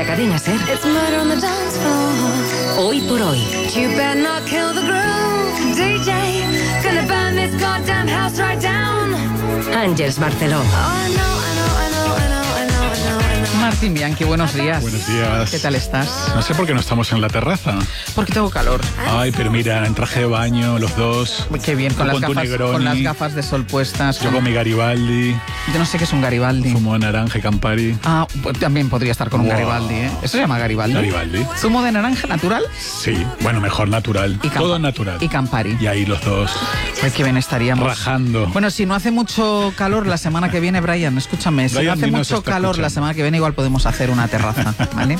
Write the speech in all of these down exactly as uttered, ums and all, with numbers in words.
la Cadena SER. It's murder on the dance floor. Hoy por hoy. You better not kill the groove, D J. Gonna burn this goddamn house right down. Ángeles Barceló. Oh, I know, I know, I know, I know, I know, I know, I know. Martín Bianchi, buenos días. Buenos días. ¿Qué tal estás? No sé por qué no estamos en la terraza. Porque tengo calor. Ay, pero mira, en traje de baño, los dos. Uy, qué bien, con las, Con tu gafas, Negroni. con las gafas de sol puestas. Yo con mi Garibaldi, Yo no sé qué es un Garibaldi. zumo de naranja y Campari. Ah, pues también podría estar con un Wow. Garibaldi, ¿eh? ¿Eso se llama Garibaldi? Garibaldi. ¿Zumo de naranja natural? Sí, bueno, mejor natural. Y Campa- Todo natural. Y Campari. Y ahí los dos Ay, qué bien estaríamos. rajando. Bueno, si no hace mucho calor la semana que viene, Brian, escúchame, si Brian no hace ni nos mucho está calor la escuchando. semana que viene, igual podemos hacer una terraza, ¿vale?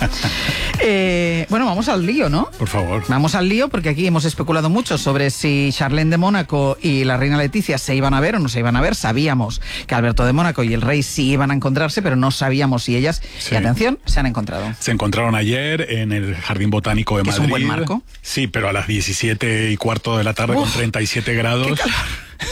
Eh, bueno, vamos al lío, ¿no? Por favor. Vamos al lío porque aquí hemos especulado mucho sobre si Charlene de Mónaco y la reina Leticia se iban a ver o no se iban a ver. Sabíamos que Alberto de Mónaco y el rey sí iban a encontrarse, pero no sabíamos si ellas, Sí. y atención, se han encontrado. Se encontraron ayer en el Jardín Botánico de Que es Madrid. un buen marco. Sí, pero a las diecisiete y cuarto de la tarde Uf, con treinta y siete grados. qué calor.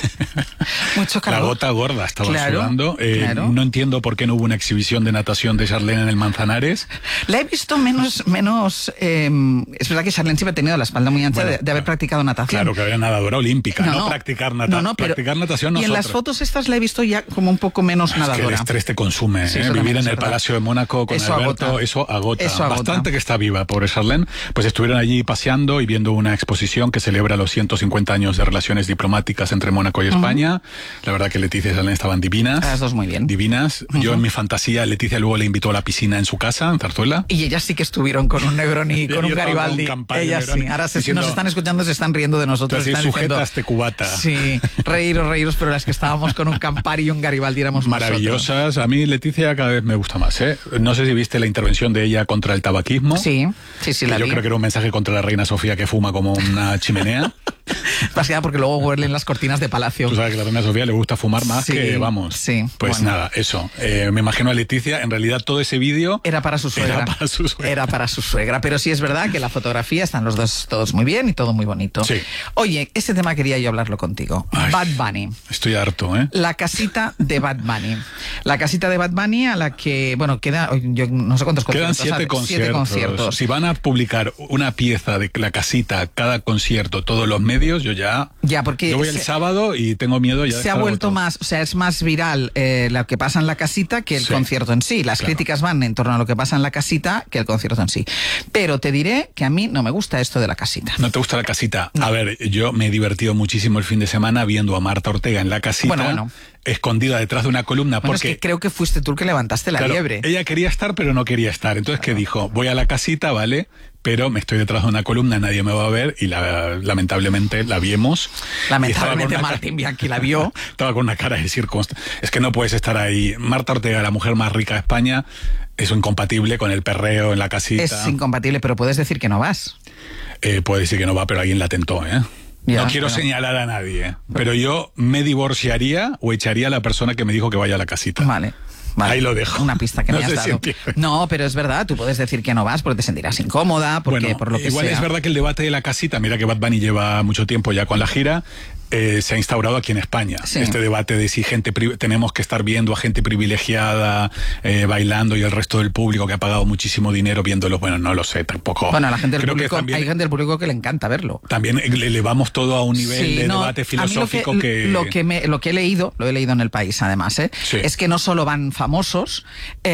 Mucho calor. La gota gorda estaba Claro, sudando. Eh, claro. No entiendo por qué no hubo una exhibición de natación de Charlene en el Manzanares. La he visto menos, menos eh, es verdad que Charlene siempre ha tenido la espalda muy ancha Bueno, de, de haber practicado natación. Claro, que había nadadora olímpica, no, practicar, nata no, no, pero- practicar natación Y en nosotros. las fotos estas la he visto ya como un poco menos Es que el nadadora. estrés te consume, Sí, ¿eh? eso también Vivir es en el verdad. Palacio de Mónaco con Eso Alberto, agota. eso agota. Eso agota. Bastante que está viva, pobre Charlene. Pues estuvieron allí paseando y viendo una exposición que celebra los ciento cincuenta años de relaciones diplomáticas entre Mónaco y España. La verdad que Leticia y Charlene estaban divinas. Las dos muy bien. Divinas. Yo en mi fantasía, Leticia luego le invitó a la piscina en su casa, en Zarzuela. Y ellas sí que estuvieron con un Negroni y Y con yo un estaba con Garibaldi. un Campari, Ellas Negroni, sí. Ahora se, diciendo- nos están escuchando, se están riendo de nosotros. Así, Están sujeta diciendo, este cubata. Sí, reíros, reíros, pero las que estábamos con un Campari y un Garibaldi éramos nosotros. Maravillosas. A mí Leticia cada vez me gusta más, ¿eh? No sé si viste la intervención de ella contra el tabaquismo. Sí, sí, sí, Que la yo vi. creo que era un mensaje contra la reina Sofía que fuma como una chimenea. Más que nada porque luego huelen las cortinas de palacio. Tú sabes que a la reina Sofía le gusta fumar más Sí, que vamos. sí, Pues bueno. nada, eso. Eh, me imagino a Leticia, en realidad todo ese vídeo Era para su suegra. Era para su suegra. Era para su suegra. Pero sí es verdad que la fotografía están los dos todos muy bien y todo muy bonito. Sí. Oye, ese tema quería yo hablarlo contigo. Ay. Bad Bunny. Estoy harto, ¿eh? La casita de Bad Bunny. La casita de Bad Bunny a la que, bueno, queda, yo no sé cuántos Quedan conciertos. siete ¿sabes? conciertos. Siete conciertos. Si van a publicar una pieza de la casita, cada concierto, todos los medios, yo ya... Ya, porque Yo voy el se- sábado y tengo miedo ya de Se ha estar vuelto agotado. más, o sea, es más viral eh, lo que pasa en la casita que el Sí. concierto en sí. Las Claro. críticas van en torno a lo que pasa en la casita que el concierto en sí. Pero te diré que a mí no me gusta esto de la casita. ¿No te gusta la casita? A ver, yo me he divertido muchísimo el fin de semana viendo a Marta Ortega en la casita, Bueno, bueno. escondida detrás de una columna, Bueno, porque... es que creo que fuiste tú el que levantaste la Claro, liebre. ella quería estar, pero no quería estar. Entonces, ¿qué dijo? Voy a la casita, ¿vale? Pero me estoy detrás de una columna, nadie me va a ver y la, lamentablemente la vimos. Lamentablemente Y estaba con una Martín Bianchi la vio. Estaba con una cara de circunstancia. Es que no puedes estar ahí. Marta Ortega, la mujer más rica de España, es incompatible con el perreo en la casita. Es incompatible, pero puedes decir que no vas. Eh, puede decir que no va, pero alguien la tentó, ¿eh? Ya, no quiero pero- señalar a nadie, pero yo me divorciaría o echaría a la persona que me dijo que vaya a la casita. Vale. Vale. Ahí lo dejo. Una pista que No me has sé si dado. entiendes. No, pero es verdad, tú puedes decir que no vas porque te sentirás incómoda, porque Bueno, por lo que igual sea. es verdad que el debate de la casita, mira que Bad Bunny lleva mucho tiempo ya con la gira, eh, se ha instaurado aquí en España. Sí. Este debate de si gente pri- tenemos que estar viendo a gente privilegiada eh, bailando y el resto del público que ha pagado muchísimo dinero viéndolos, bueno, no lo sé tampoco. Bueno, a la gente del Creo que público, también, hay gente del público que le encanta verlo. también le elevamos todo a un nivel Sí, de no, debate a mí lo filosófico que... Lo que, me- lo que he leído, lo he leído en El País además, ¿eh? Sí. es que no solo van famosos,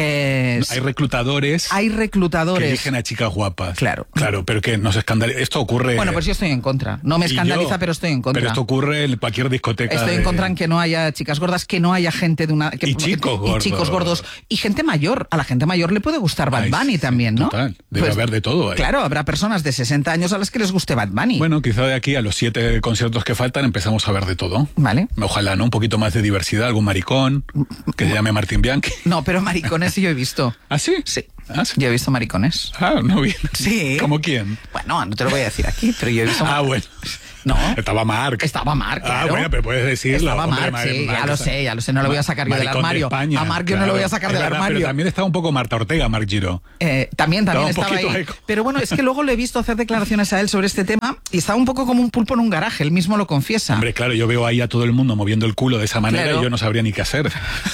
eh, Hay reclutadores hay que reclutadores. eligen a chicas guapas. Claro. Claro, pero que nos escandaliza. Esto ocurre... Bueno, pues yo estoy en contra. No me y escandaliza, yo, pero estoy en contra. Pero esto ocurre en cualquier discoteca. Estoy en de- contra en que no haya chicas gordas, que no haya gente de una... Que, Y chicos y gordos. chicos gordos. Y gente mayor. A la gente mayor le puede gustar Bad Ay, Bunny sí, también, ¿no? total. Debe haber de todo ahí. Claro, habrá personas de sesenta años a las que les guste Bad Bunny. Bueno, quizá de aquí a los siete conciertos que faltan empezamos a ver de todo. Vale. Ojalá, ¿no? Un poquito más de diversidad, algún maricón que se llame Martín Bianchi. No, pero maricones sí yo he visto. ¿Ah, sí? Sí. Ah, sí. Yo he visto maricones. Ah, no bien. Sí. ¿Cómo quién? Bueno, no te lo voy a decir aquí, pero yo he visto... Ah, bueno. No. Estaba Marc. Estaba Marc, claro. Ah, bueno, pero puedes decirlo. Estaba hombre, Marc, sí, Marc, ya lo sé, ya lo sé, no lo voy a sacar yo del Maricón de armario. España, A Marc yo no claro. lo voy a sacar Es del verdad, armario. Pero también estaba un poco Marta Ortega, Marc Giró. Eh, también, también Estaba un estaba ahí. poquito ahí. Pero bueno, es que luego le he visto hacer declaraciones a él sobre este tema y estaba un poco como un pulpo en un garaje, él mismo lo confiesa. Hombre, claro, yo veo ahí a todo el mundo moviendo el culo de esa manera Claro. y yo no sabría ni qué hacer.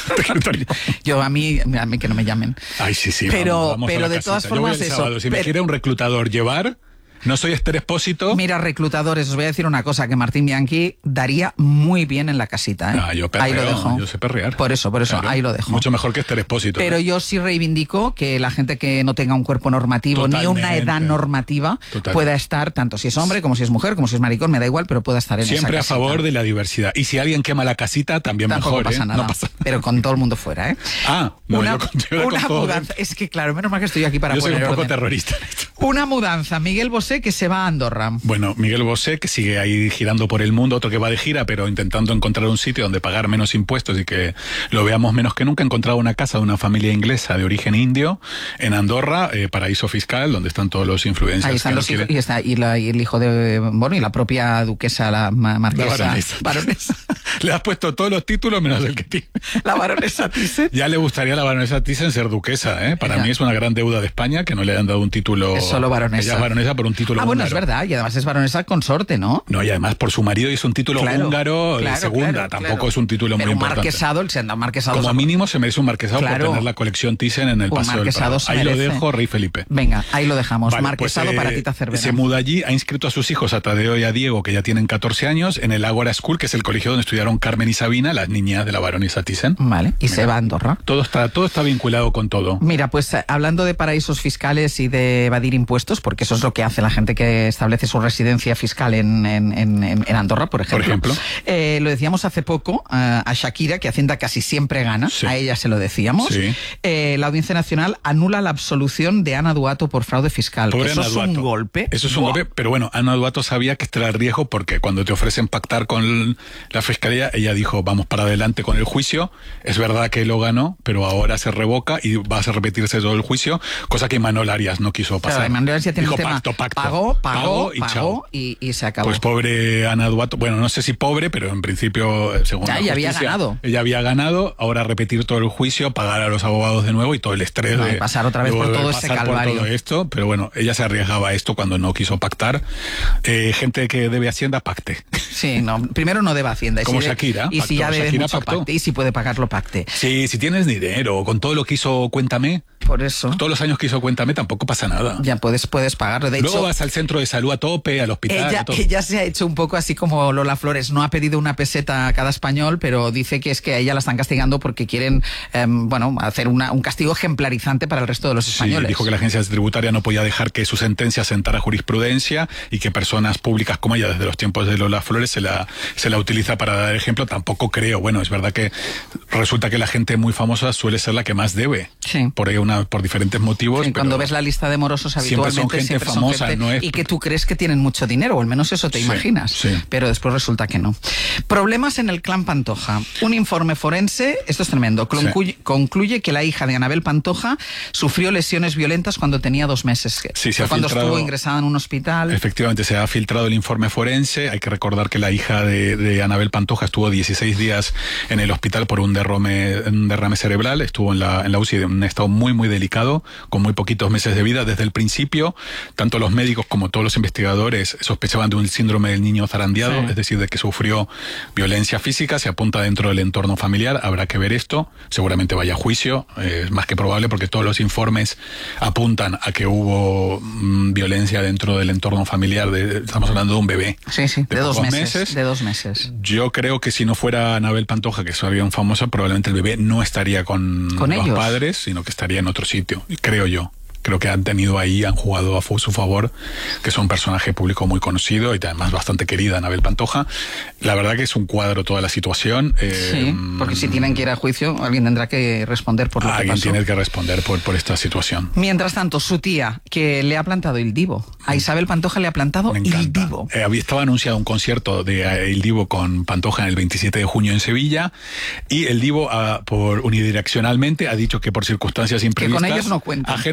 Yo a mí, a mí que no me llamen. Ay, sí, sí. Pero- vamos, vamos a pero la de casita. todas Yo voy formas el eso, sábado. Si me pero- quiere un reclutador llevar, no soy Esther Expósito. Mira, reclutadores, os voy a decir una cosa, que Martín Bianchi daría muy bien en la casita, ¿eh? Ah, yo perreo, ahí lo dejo. yo sé perrear. Por eso, por eso, Claro, ahí lo dejo. Mucho mejor que Esther Expósito. Pero ¿eh? yo sí reivindico que la gente que no tenga un cuerpo normativo ni una Totalmente. edad normativa Total. pueda estar, tanto si es hombre como si es mujer, como si es maricón, me da igual, pero pueda estar en Siempre a esa casita. favor de la diversidad. Y si alguien quema la casita, también Tampoco mejor. pasa ¿eh? nada, No pasa pero con todo el mundo fuera, ¿eh? Ah, no, una yo con- yo era con una todo. mudanza, es que claro, menos mal que estoy aquí para Yo soy un poner poco orden. terrorista. Una mudanza, Miguel Bosé que se va a Andorra. Bueno, Miguel Bosé, que sigue ahí girando por el mundo, otro que va de gira, pero intentando encontrar un sitio donde pagar menos impuestos y que lo veamos menos que nunca, ha encontrado una casa de una familia inglesa de origen indio en Andorra, eh, paraíso fiscal, donde están todos los influencers. Ahí están que no los hijos, quieren- y, está, y, la- y el hijo de, bueno, y la propia duquesa, la ma- La marquesa. baronesa. baronesa. Le has puesto todos los títulos menos el que tiene. La baronesa Thyssen. Ya le gustaría a la baronesa Thyssen ser duquesa, ¿eh? Para Ya. mí es una gran deuda de España que no le han dado un título. Es solo baronesa. Ella es baronesa por un título Ah, bueno, es húngaro. verdad, y además es baronesa consorte, ¿no? No, y además por su marido hizo un título Claro, húngaro claro, de segunda. claro, Tampoco claro. es un título Pero muy un importante. marquesado, el senda marquesado. Como son- mínimo se merece un marquesado Claro. por tener la colección Thyssen en el Un Paseo del marquesado Prado. se Ahí lo merece. dejo, Rey Felipe. Venga, ahí lo dejamos. Vale, marquesado pues, para eh, Tita Cervera. Se muda allí, ha inscrito a sus hijos, a Tadeo y a Diego, que ya tienen catorce años, en el Ágora School, que es el colegio donde estudiaron Carmen y Sabina, las niñas de la baronesa Thyssen. Vale, y se va a Andorra. Todo está, todo está vinculado con todo. Mira, pues eh, hablando de paraísos fiscales y de evadir impuestos, porque eso es lo que hace la gente que establece su residencia fiscal en, en, en, en Andorra, por ejemplo. Por ejemplo. Eh, lo decíamos hace poco eh, a Shakira, que Hacienda casi siempre gana, Sí. a ella se lo decíamos. Sí. Eh, la Audiencia Nacional anula la absolución de Ana Duato por fraude fiscal. Pobre eso Ana es un Duato. golpe. Eso es un Buah. golpe, pero bueno, Ana Duato sabía que este era el riesgo porque cuando te ofrecen pactar con la fiscalía, ella dijo, vamos para adelante con el juicio. Es verdad que lo ganó, pero ahora se revoca y va a repetirse todo el juicio, cosa que Manuel Arias no quiso pasar. Claro, Manuel ya tiene Dijo el tema. pacto, pacto. Pagó, pagó, y pagó chao. y, y se acabó. Pues pobre Ana Duato, bueno, no sé si pobre, pero en principio, eh, según Ya, la ella había justicia, ganado. Ella había ganado, ahora repetir todo el juicio, pagar a los abogados de nuevo y todo el estrés No, y de pasar otra vez de por volver todo a ese pasar por calvario. todo esto, pero bueno, ella se arriesgaba a esto cuando no quiso pactar. Eh, gente que debe Hacienda, pacte. Sí, no, primero no debe Hacienda. Y Como si de- Shakira, Y si pactó. ya debe Shakira mucho, pactó. pacte. Y si puede pagarlo, pacte. Sí, si tienes dinero, con todo lo que hizo Cuéntame, Por eso todos los años que hizo Cuéntame, tampoco pasa nada. ya puedes, puedes pagarlo. De Luego hecho, vas al centro de salud a tope, al hospital. ella, a todo. ella se ha hecho un poco así como Lola Flores. No ha pedido una peseta a cada español, pero dice que es que a ella la están castigando porque quieren, em, bueno, hacer una, un castigo ejemplarizante para el resto de los Sí, españoles. dijo que la agencia tributaria no podía dejar que su sentencia sentara jurisprudencia y que personas públicas como ella, desde los tiempos de Lola Flores, se la, se la utiliza para dar ejemplo. Tampoco creo. Bueno, es verdad que resulta que la gente muy famosa suele ser la que más debe. Sí. Por, una, por diferentes motivos. Sí, pero cuando ves la lista de morosos siempre son habitualmente gente siempre son famosa, gente no es- y que tú crees que tienen mucho dinero, o al menos eso te Sí, imaginas. sí. Pero después resulta que no. Problemas en el clan Pantoja. Un informe forense, esto es tremendo, concluye, concluye que la hija de Anabel Pantoja sufrió lesiones violentas cuando tenía dos meses. Sí, se Fue ha cuando filtrado- estuvo ingresada en un hospital. Efectivamente, se ha filtrado el informe forense. Hay que recordar que la hija de, de Anabel Pantoja estuvo dieciséis días en el hospital por un derrame, un derrame cerebral. Estuvo en la, en la U C I en un estado muy, muy delicado, con muy poquitos meses de vida. Desde el principio, tanto los médicos como todos los investigadores sospechaban de un síndrome del niño zarandeado, Sí. es decir, de que sufrió violencia física. Se apunta dentro del entorno familiar. Habrá que ver esto. Seguramente vaya a juicio. Eh, es más que probable porque todos los informes apuntan a que hubo mm, violencia dentro del entorno familiar. De, estamos hablando de un bebé. Sí, sí, de, de dos pocos meses, meses. De dos meses. Yo creo que si no fuera Anabel Pantoja, que es bien famosa, probablemente el bebé no estaría con, Con los ellos. padres, sino que estaría en otro sitio, creo yo. Creo que han tenido ahí, han jugado a fu- su favor, que es un personaje público muy conocido y además bastante querida, Anabel Pantoja. La verdad que es un cuadro toda la situación. Eh, Sí, porque si tienen que ir a juicio, alguien tendrá que responder por lo que Alguien pasó. tiene que responder por, por esta situación. Mientras tanto, su tía, que le ha plantado el Divo. A Isabel Pantoja le ha plantado Me el encanta. Divo. Eh, había- estaba anunciado un concierto de eh, El Divo con Pantoja en el veintisiete de junio en Sevilla y El Divo, ah, por unidireccionalmente, ha dicho que por circunstancias imprevistas, ellos no cuentan. ajenos a su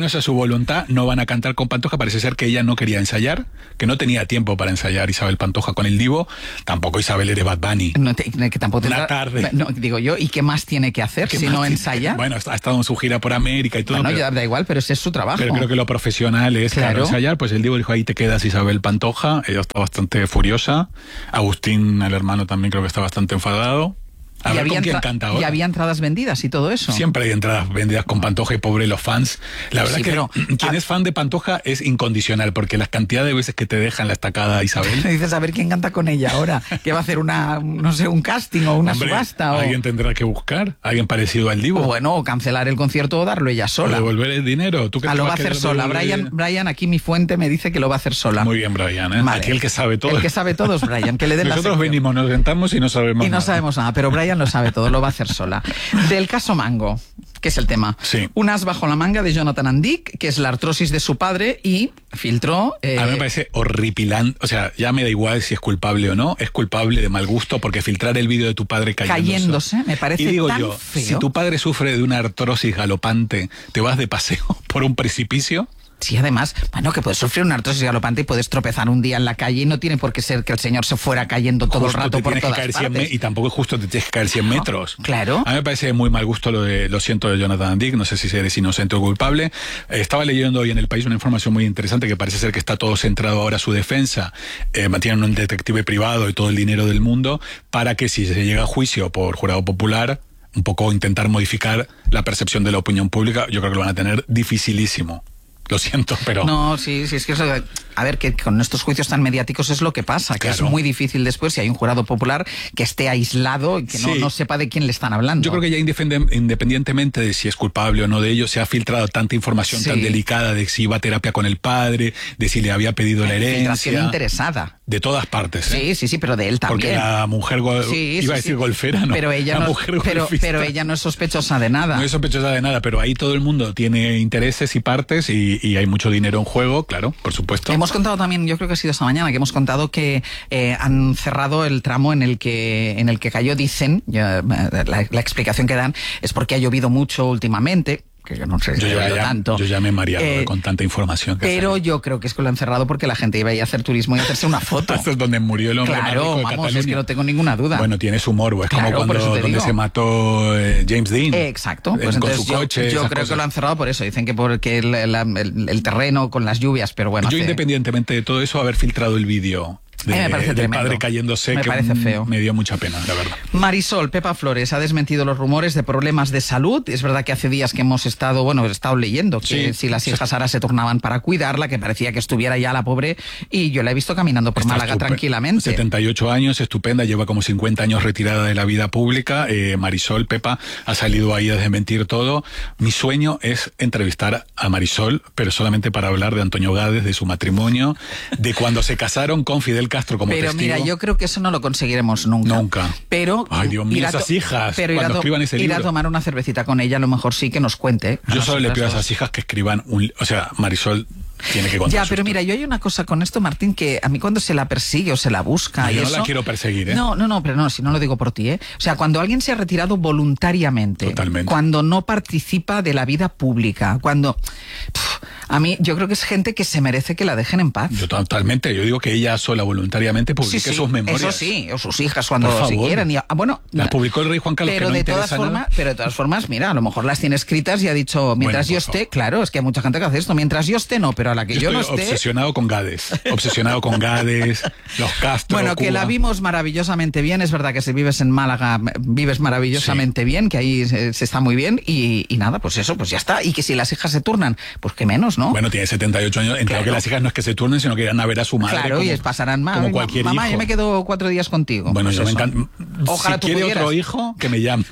voluntad, no van a cantar con Pantoja. Parece ser que ella no quería ensayar, que no tenía tiempo para ensayar Isabel Pantoja con el Divo. Tampoco Isabel era Bad Bunny. No te, que tampoco Una tendrá- tarde. No, digo yo, ¿y qué más tiene que hacer ¿Qué si más no tiene? ensaya? Bueno, ha estado en su gira por América y todo. Bueno, pero, ya da igual, pero ese es su trabajo. pero creo que lo profesional es claro. Claro. ensayar. Pues el Divo dijo, ahí te quedas, Isabel Pantoja. Ella está bastante furiosa. Agustín, el hermano, también creo que está bastante enfadado. A Y ver había con quién entra- canta y ahora. había entradas vendidas y todo eso. Siempre hay entradas vendidas con Pantoja y pobre los fans. La verdad Sí, que pero- quien ah. es fan de Pantoja es incondicional, porque la cantidad de veces que te dejan la estacada Isabel. Dices, a ver quién canta con ella ahora. ¿Qué va a hacer? Una, no sé, un casting o una Hombre, subasta. O, alguien tendrá que buscar, alguien parecido al Divo. o bueno, o cancelar el concierto o darlo ella O sola. devolver el dinero. ¿Tú crees Ah, que lo va a vas hacer querer sola. devolver- Brian, Brian, aquí mi fuente me dice que lo va a hacer sola. Muy bien, Brian, ¿eh? Vale. Aquí el que sabe todo. El que sabe todo es Brian, que le den la Nosotros sección. venimos, nos sentamos y no sabemos Y no nada. sabemos nada, pero Brian lo sabe todo, lo va a hacer sola. Del caso Mango, que es el tema. Sí. Un as bajo la manga de Jonathan Andick, que es la artrosis de su padre, y filtró... eh, A mí me parece horripilante, o sea, ya me da igual si es culpable o no, es culpable de mal gusto porque filtrar el vídeo de tu padre cayéndose. Cayéndose, me parece Y digo tan yo, feo. si tu padre sufre de una artrosis galopante, ¿te vas de paseo por un precipicio? Sí, además, bueno, que puedes sufrir una artrosis galopante y puedes tropezar un día en la calle y no tiene por qué ser que el señor se fuera cayendo todo Justo el rato te por tienes todas que caer cien me- partes. y tampoco es justo te tienes que caer cien metros. Claro. A mí me parece de muy mal gusto lo de lo siento de Jonathan Dick, no sé si eres inocente o culpable. Eh, estaba leyendo hoy en El País una información muy interesante que parece ser que está todo centrado ahora a su defensa. Eh, mantienen un detective privado y todo el dinero del mundo para que si se llega a juicio por jurado popular, un poco intentar modificar la percepción de la opinión pública, yo creo que lo van a tener dificilísimo. Lo siento, pero... No, sí, sí, es que eso, a ver, que con estos juicios tan mediáticos es lo que pasa, que Claro. es muy difícil después si hay un jurado popular que esté aislado y que no, Sí. no sepa de quién le están hablando. Yo creo que ya indefende- independientemente de si es culpable o no de ello, se ha filtrado tanta información Sí. tan delicada de si iba a terapia con el padre, de si le había pedido la Filtración herencia. interesada. De todas partes. ¿eh? Sí, sí, sí, pero de él Porque también. la mujer, go- Sí, iba a sí, decir sí. golfera, ¿no? Pero ella, la no, mujer pero, golfista. pero ella no es sospechosa de nada. No es sospechosa de nada, pero ahí todo el mundo tiene intereses y partes y, y hay mucho dinero en juego, claro, por supuesto. Hemos contado también, yo creo que ha sido esta mañana, que hemos contado que eh, han cerrado el tramo en el que en el que cayó, dicen, ya, la, la explicación que dan es porque ha llovido mucho últimamente, que yo no sé si yo, ha ya, llovido ya- tanto. yo ya me he mareado Eh, con tanta información. Que Pero hacen. yo creo que es que lo han cerrado porque la gente iba a ir a hacer turismo y a hacerse una foto. Esto es donde murió el hombre más rico Claro, de vamos, Cataluña. es que no tengo ninguna duda. Bueno, tiene su morbo. Es Claro, como por eso cuando te donde digo. se mató eh, James Dean. Eh, Exacto, En- pues con entonces su yo, coche. yo esas creo que cosas. lo han cerrado por eso. Dicen que porque el, el- el- el terreno con las lluvias, pero bueno. Yo, hace- independientemente de todo eso, haber filtrado el vídeo de, A mí me parece del tremendo. padre cayéndose, Me que parece feo. me dio mucha pena, la verdad. Marisol, Pepa Flores, ha desmentido los rumores de problemas de salud. Es verdad que hace días que hemos estado, bueno, he estado leyendo que Sí. si las hijas ahora se turnaban para cuidarla, que parecía que estuviera ya la pobre, y yo la he visto caminando por Está Málaga estupe- tranquilamente. setenta y ocho años, estupenda, lleva como cincuenta años retirada de la vida pública. Eh, Marisol, Pepa, ha salido ahí a desmentir todo. Mi sueño es entrevistar a Marisol, pero solamente para hablar de Antonio Gades, de su matrimonio, de cuando se casaron con Fidel Castro como Pero testigo. mira, yo creo que eso no lo conseguiremos nunca. Nunca. Pero Ay, Dios mío, ir a esas to- hijas, pero ir a cuando to- escriban ese ir a libro. tomar una cervecita con ella, a lo mejor sí que nos cuente. a Yo solo le nosotras pido a dos. esas hijas que escriban un... li- O sea, Marisol tiene que contar Ya, su pero historia. mira, yo hay una cosa con esto, Martín, que a mí cuando se la persigue o se la busca No, y yo no eso... la quiero perseguir, ¿eh? No, no, no, pero no, si no lo digo por ti, ¿eh? O sea, cuando alguien se ha retirado voluntariamente, Totalmente. cuando no participa de la vida pública, cuando... Pff, a mí, yo creo que es gente que se merece que la dejen en paz. Yo totalmente, yo digo que ella sola voluntariamente publique Sí, sí, sus memorias. eso sí, o sus hijas cuando Por si favor. quieran. Y, ah, bueno, Las publicó el rey Juan Carlos, pero que no de todas interesa formas, nada. pero de todas formas, mira, a lo mejor las tiene escritas y ha dicho, mientras Bueno, yo por esté, claro, es que hay mucha gente que hace esto, mientras yo esté no, pero a la que yo, Yo no estoy esté... obsesionado con Gades, obsesionado con Gades, los Castro, Bueno, que Cuba. la vimos maravillosamente bien. Es verdad que si vives en Málaga, vives maravillosamente bien, que ahí se, se está muy bien. Y, y nada, pues eso, pues ya está. Y que si las hijas se turnan, pues que menos, ¿no? Bueno, tiene setenta y ocho años, entiendo Claro. que las hijas no es que se turnen, sino que irán a ver a su madre. claro, como, y es pasarán más. como cualquier Mamá, hijo. yo me quedo cuatro días contigo. Bueno, Pues yo me eso. encanta. Ojalá si tú quiere pudieras. otro hijo, que me llame.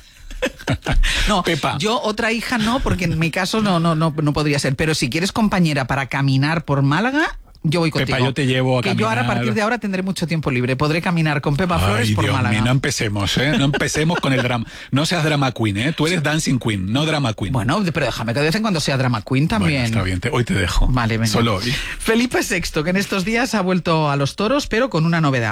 No, Pepa. yo otra hija no, porque en mi caso no, no, no, no podría ser. Pero si quieres compañera para caminar por Málaga, yo voy contigo. Pepa, yo te llevo a que yo ahora, a caminar. partir de ahora, tendré mucho tiempo libre. Podré caminar con Pepa Flores Ay, por Dios Málaga. mío, no empecemos, ¿eh? No empecemos con el drama. No seas drama queen, ¿eh? Tú eres dancing queen, no drama queen. Bueno, pero déjame que de vez en cuando sea drama queen también. Bueno, está bien, te- hoy te dejo. Vale, venga. Solo hoy. Felipe sexto, que en estos días ha vuelto a los toros, pero con una novedad.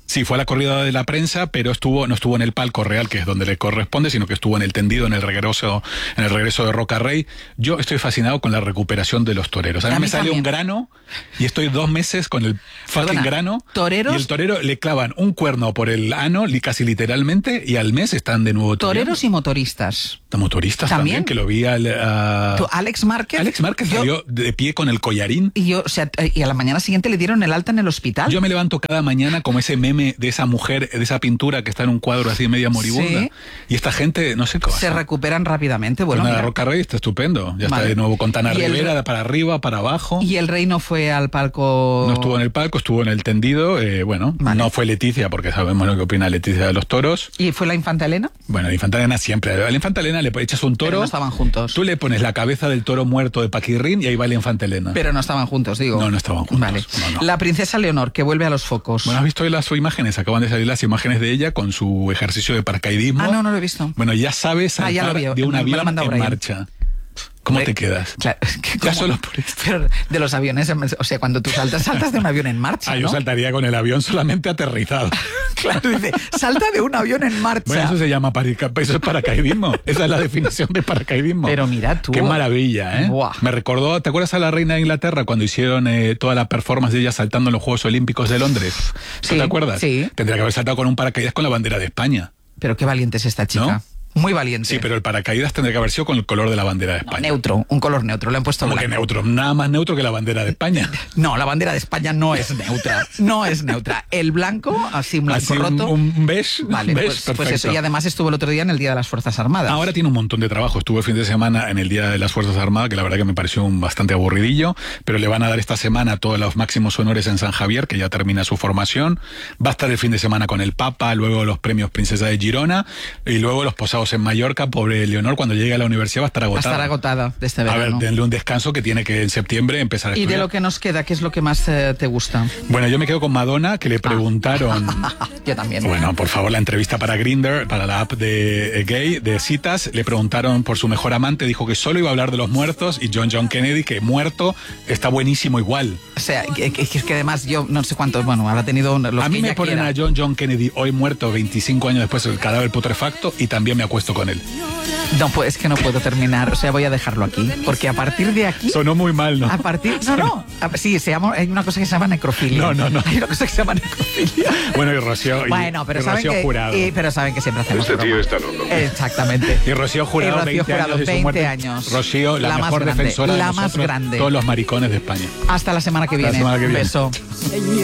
Sí, fue a la corrida de la prensa, pero estuvo no estuvo en el palco real, que es donde le corresponde, sino que estuvo en el tendido, en el regreso, en el regreso de Roca Rey. Yo estoy fascinado con la recuperación de los toreros. A mí, A mí me sale también. un grano y estoy dos meses con el fucking Perdona, grano. toreros- Y el torero le clavan un cuerno por el ano, li- casi literalmente, y al mes están de nuevo Toreros y motoristas. motoristas también, ¿También? que lo vi al, a- Tú, Alex Márquez. Alex Márquez yo- salió de pie con el collarín. Y yo, o sea, y a la mañana siguiente le dieron el alta en el hospital. Yo me levanto cada mañana como ese meme de esa mujer, de esa pintura que está en un cuadro así media moribunda. Sí. Y esta gente, no sé cómo. Se recuperan rápidamente. Bueno, Bueno, mira. Roca Rey está estupendo. Ya Vale. está de nuevo con Tana Y el- Rivera, para arriba, para abajo. Y el rey no fue al palco. No estuvo en el palco, estuvo en el tendido. Eh, bueno, Vale. no fue Leticia, porque sabemos lo que opina Leticia de los toros. ¿Y fue la infanta Elena? Bueno, la infanta Elena siempre. A la infanta Elena le echas un toro. Pero no estaban juntos. Tú le pones la cabeza del toro muerto de Paquirrín y ahí va la infanta Elena. Pero no estaban juntos, digo. No, no estaban juntos. Vale. No, no. La princesa Leonor, que vuelve a los focos. Bueno, ¿has visto hoy las imágenes? Acaban de salir las imágenes de ella con su ejercicio de paracaidismo. Ah, no, no lo he visto. Bueno, ya sabes Ah, saltar ya lo vi, de un me lo ha avión mandado en Brian. marcha. ¿Cómo Hombre, te quedas? Claro, es que Ya como- solo por esto. Pero de los aviones, o sea, cuando tú saltas, saltas de un avión en marcha, Ah, yo ¿no? saltaría con el avión solamente aterrizado. Claro, dice, salta de un avión en marcha. Bueno, eso se llama parica- eso es paracaidismo. Esa es la definición de paracaidismo. Pero mira tú. Qué maravilla, ¿eh? Buah. Me recordó, ¿te acuerdas a la reina de Inglaterra cuando hicieron eh, toda la performance de ella saltando en los Juegos Olímpicos de Londres? ¿Tú Sí, te acuerdas? sí. Tendría que haber saltado con un paracaídas con la bandera de España. Pero qué valiente es esta chica. ¿No? Muy valiente. Sí, pero el paracaídas tendría que haber sido con el color de la bandera de No, España. neutro, un color neutro. Le han puesto Como que blanco. neutro, nada más neutro que la bandera de España. No, la bandera de España no es neutra. No es neutra. El blanco, así un blanco Así un, roto. un beige, Vale, beige, pues, pues perfecto. eso. Y además estuvo el otro día en el Día de las Fuerzas Armadas. Ahora tiene un montón de trabajo. Estuvo el fin de semana en el Día de las Fuerzas Armadas, que la verdad que me pareció un bastante aburridillo, pero le van a dar esta semana todos los máximos honores en San Javier, que ya termina su formación. Va a estar el fin de semana con el Papa, luego los premios Princesa de Girona, y luego los posados en Mallorca. Pobre Leonor, cuando llegue a la universidad va a estar Va a agotada. estar agotada de este A ver, verano. denle un descanso que tiene que en septiembre empezar a Y estudiar. de lo que nos queda, ¿qué es lo que más eh, te gusta? Bueno, yo me quedo con Madonna, que le preguntaron... Yo también. Bueno, por favor, la entrevista para Grindr, para la app de eh, gay, de citas, le preguntaron por su mejor amante, dijo que solo iba a hablar de los muertos, y John John Kennedy, que muerto, está buenísimo igual. O sea, que, que- que es que además yo no sé cuántos, bueno, habrá tenido los A mí que me ella ponen quiera. a John John Kennedy hoy muerto, veinticinco años después del cadáver putrefacto, y también me acuesto con él. No, pues es que no puedo terminar, o sea, voy a dejarlo aquí, porque a partir de aquí... Sonó muy mal, ¿no? A partir... No, no, a- sí, se llama, hay una cosa que se llama necrofilia. No, no, no. Hay una cosa que se llama necrofilia. Bueno, y Rocío, y- Bueno, pero y saben Rocío que, Jurado. y- pero saben que siempre hacemos Este tío broma. está loco. Exactamente. Y Rocío Jurado, Y Rocío veinte Jurado, años de su veinte muerte. años. Rocío, la, La más mejor grande, defensora de la más nosotros, grande. todos los maricones de España. Hasta la semana que Hasta la viene. semana que viene. Beso.